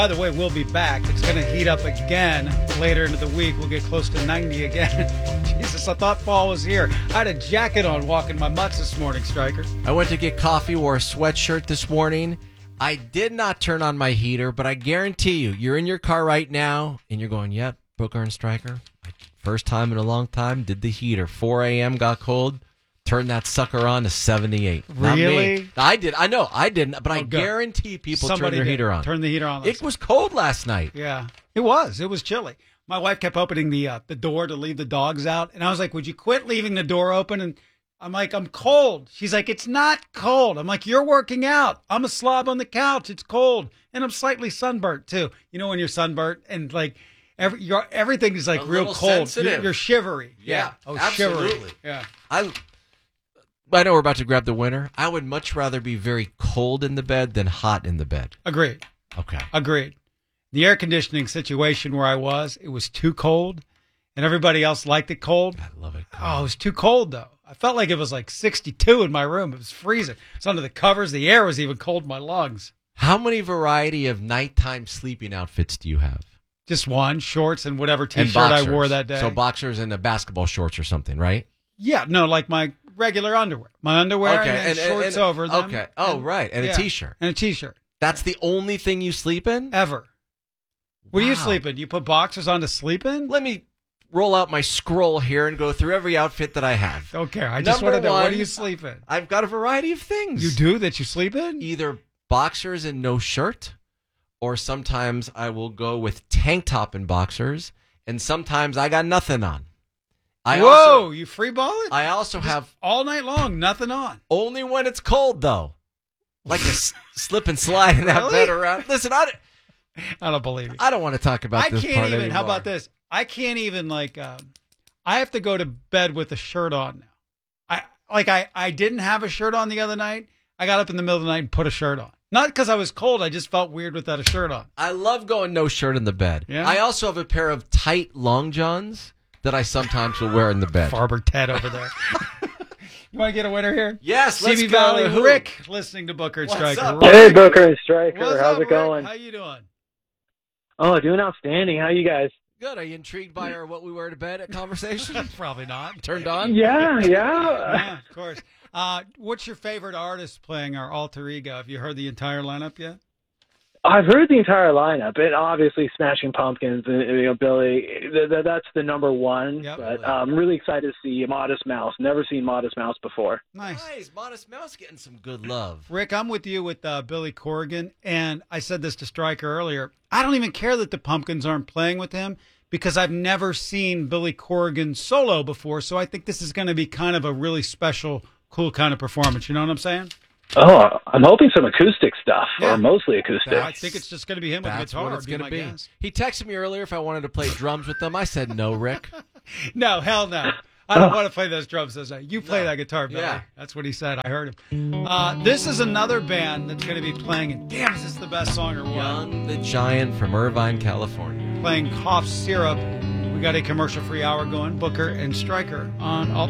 By the way, we'll be back. It's going to heat up again later into the week. We'll get close to 90 again. Jesus, I thought fall was here. I had a jacket on walking my mutts this morning, Stryker. I went to get coffee, wore a sweatshirt this morning. I did not turn on my heater, but I guarantee you're in your car right now, and you're going, yep, Booker and Stryker. First time in a long time, did the heater. 4 a.m., got cold. Turned that sucker on to 78. Really? I did. I know. I didn't. But I guarantee people turn their heater on. Turn the heater on. It was cold last night. Yeah. It was. It was chilly. My wife kept opening the door to leave the dogs out. And I was like, would you quit leaving the door open? And I'm like, I'm cold. She's like, it's not cold. I'm like, you're working out. I'm a slob on the couch. It's cold. And I'm slightly sunburnt, too. You know when you're sunburnt and, like, everything is, like, real cold. You're shivery. Yeah. Oh, absolutely. Shivery. Yeah. I know we're about to grab the winter. I would much rather be very cold in the bed than hot in the bed. Agreed. Okay. Agreed. The air conditioning situation where I was, it was too cold, and everybody else liked it cold. I love it cold. Oh, it was too cold, though. I felt like it was like 62 in my room. It was freezing. It's under the covers. The air was even cold in my lungs. How many variety of nighttime sleeping outfits do you have? Just one, shorts and whatever T-shirt I wore that day. So boxers and basketball shorts or something, right? Yeah, no, like my regular underwear. My underwear and shorts over them. Okay. Oh, right. And a T-shirt. And a T-shirt. That's the only thing you sleep in? Ever. What do you sleep in? You put boxers on to sleep in? Let me roll out my scroll here and go through every outfit that I have. Okay. I just want to know, what do you sleep in? I've got a variety of things. You do that you sleep in? Either boxers and no shirt, or sometimes I will go with tank top and boxers, and sometimes I got nothing on. You free ball it? I also have all night long, nothing on. Only when it's cold, though. Like a slip and slide in that bed around. Listen, I don't believe you. I don't want to talk about this part anymore. How about this? I can't even, I have to go to bed with a shirt on now. I didn't have a shirt on the other night. I got up in the middle of the night and put a shirt on. Not because I was cold. I just felt weird without a shirt on. I love going no shirt in the bed. Yeah? I also have a pair of tight long johns that I sometimes will wear in the bed. Farber Ted over there. You want to get a winner here? Yes, let's CB go. Valley Rick listening to Booker and Stryker. Up? Hey, Booker and Stryker. How's it going? How you doing? Oh, doing outstanding. How you guys? Good. Are you intrigued by our what we wear to bed at conversation? Probably not. Turned on? Yeah. Of course. What's your favorite artist playing our alter ego? Have you heard the entire lineup yet? I've heard the entire lineup, and obviously Smashing Pumpkins and Billy. That's the number one. Yep. But I'm really excited to see Modest Mouse. Never seen Modest Mouse before. Nice. Modest Mouse getting some good love. Rick, I'm with you with Billy Corgan, and I said this to Stryker earlier. I don't even care that the Pumpkins aren't playing with him because I've never seen Billy Corgan solo before, so I think this is going to be kind of a really special, cool kind of performance. You know what I'm saying? Oh, I'm hoping some acoustic stuff, or mostly acoustic. I think it's just going to be him with That's guitar. what it's going to be. Guess. He texted me earlier if I wanted to play drums with them. I said no, Rick. No, hell no. I don't want to play those drums. You play that guitar, Billy. Yeah. That's what he said. I heard him. This is another band that's going to be playing, and damn, is this the best song or what? Young the Giant from Irvine, California. Playing Cough Syrup. We got a commercial-free hour going. Booker and Stryker on Alt